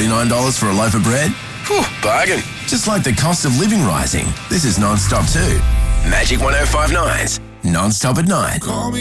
$49 for a loaf of bread? Whew, bargain. Just like the cost of living rising, this is Non-Stop too. Magic 105.9's Non-Stop at 9. Call me